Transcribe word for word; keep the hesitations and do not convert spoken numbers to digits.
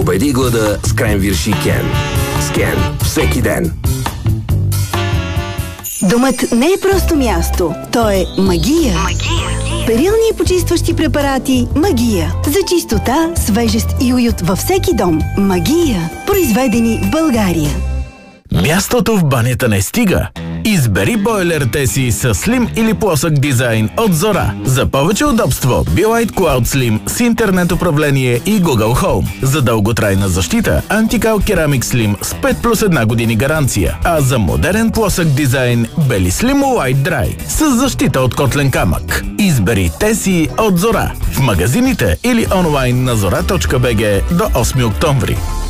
Победи глада с кренвирши Кен. С Кен всеки ден. Домът не е просто място, то е магия. Магия. Перилни и почистващи препарати Магия. За чистота, свежест и уют във всеки дом. Магия. Произведени в България. Мястото в банята не стига. Избери бойлерите си с слим или плосък дизайн от Зора. За повече удобство Be-Lite Cloud Slim с интернет управление и Google Home. За дълготрайна защита Anti-Cal Ceramic Slim с пет плюс една години гаранция. А за модерен плосък дизайн Belislim Light Dry с защита от котлен камък. Избери те си от Зора в магазините или онлайн на зора точка би джи до осми октомври.